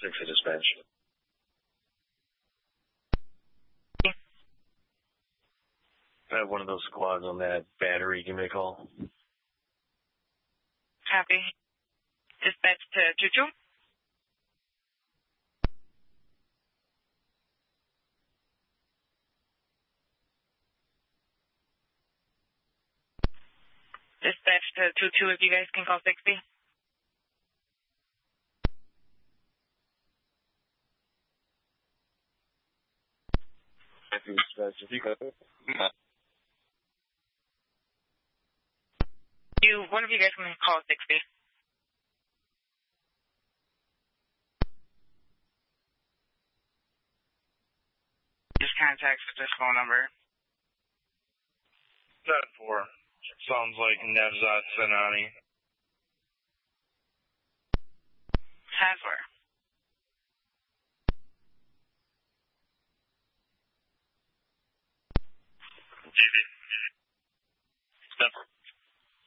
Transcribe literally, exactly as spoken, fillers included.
six for dispatch. I have one of those squads on that battery. Give me a call. Copy. Dispatch to two two. Dispatch to two two if you guys can call sixty. Dispatch, if you got it. You, one of you guys can call sixty. Just contact this phone number. That four. Sounds like Nevzat Sanani. Hasler. G V.